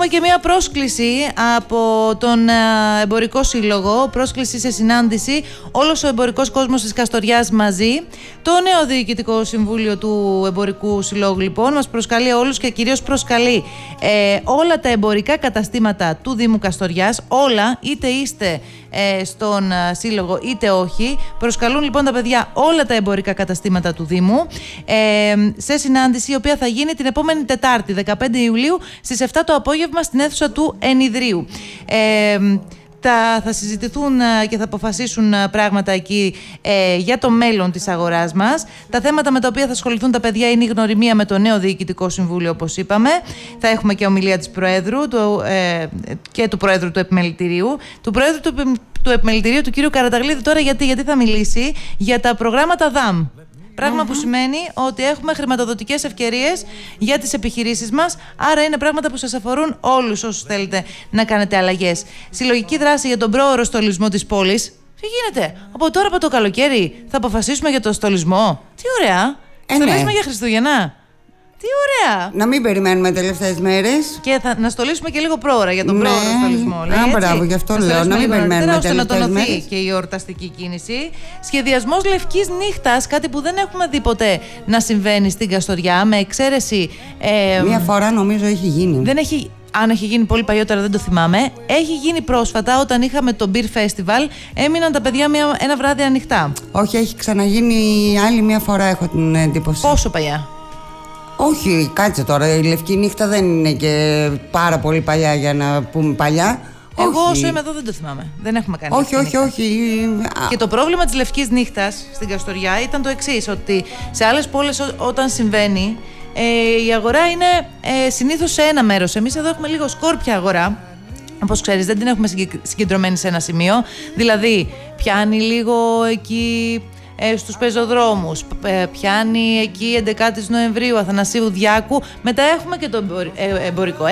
έχουμε και μία πρόσκληση από τον Εμπορικό Σύλλογο, πρόσκληση σε συνάντηση, όλος ο εμπορικός κόσμος της Καστοριάς μαζί. Το νέο Διοικητικό Συμβούλιο του Εμπορικού Συλλόγου λοιπόν μας προσκαλεί όλους και κυρίως προσκαλεί όλα τα εμπορικά καταστήματα του Δήμου Καστοριάς, όλα, είτε είστε στον Σύλλογο είτε όχι. Προσκαλούν λοιπόν τα παιδιά όλα τα εμπορικά καταστήματα του Δήμου σε συνάντηση η οποία θα γίνει την επόμενη Τετάρτη 15 Ιουλίου στις 7 το απόγευμα στην αίθουσα του Ενιδρίου. Θα συζητηθούν και θα αποφασίσουν πράγματα εκεί για το μέλλον της αγοράς μας. Τα θέματα με τα οποία θα ασχοληθούν τα παιδιά είναι η γνωριμία με το νέο Διοικητικό Συμβούλιο, όπως είπαμε. Θα έχουμε και ομιλία της Προέδρου και του Προέδρου του Επιμελητηρίου. Του Προέδρου του Επιμελητηρίου, του κ. Καραταγλίδη, τώρα γιατί θα μιλήσει για τα προγράμματα ΔΑΜ. Πράγμα που σημαίνει ότι έχουμε χρηματοδοτικές ευκαιρίες για τις επιχειρήσεις μας, άρα είναι πράγματα που σας αφορούν όλους όσους θέλετε να κάνετε αλλαγές. Συλλογική δράση για τον πρόωρο στολισμό της πόλης. Τι γίνεται, από τώρα από το καλοκαίρι θα αποφασίσουμε για το στολισμό. Τι ωραία! Στολίζουμε για Χριστούγεννα. Τι ωραία! Να μην περιμένουμε τελευταίες μέρες. Και να στολίσουμε και λίγο πρόωρα για τον πρόωρο στολισμό. Μπράβο, γι' αυτό λέω. Να μην περιμένουμε τελευταίες μέρες. Να και η εορταστική κίνηση. Σχεδιασμός λευκής νύχτας, κάτι που δεν έχουμε δει ποτέ να συμβαίνει στην Καστοριά, με εξαίρεση. Μία φορά νομίζω έχει γίνει. Δεν έχει. Αν έχει γίνει πολύ παλιότερα δεν το θυμάμαι. Έχει γίνει πρόσφατα όταν είχαμε το Beer Festival. Έμειναν τα παιδιά ένα βράδυ ανοιχτά. Όχι, έχει ξαναγίνει άλλη μία φορά, έχω την εντύπωση. Πόσο παλιά? Όχι, κάτσε τώρα. Η λευκή νύχτα δεν είναι και πάρα πολύ παλιά για να πούμε παλιά. Εγώ όσο είμαι εδώ δεν το θυμάμαι. Δεν έχουμε κάνει. Όχι. Και το πρόβλημα της λευκής νύχτας στην Καστοριά ήταν το εξής, ότι σε άλλες πόλεις όταν συμβαίνει η αγορά είναι συνήθως σε ένα μέρος. Εμείς εδώ έχουμε λίγο σκόρπια αγορά. Όπως ξέρεις, δεν την έχουμε συγκεντρωμένη σε ένα σημείο. Δηλαδή, πιάνει λίγο εκεί στους πεζοδρόμους, πιάνει εκεί 11 Νοεμβρίου, Αθανασίου Διάκου. Μετά έχουμε και το εμπορικό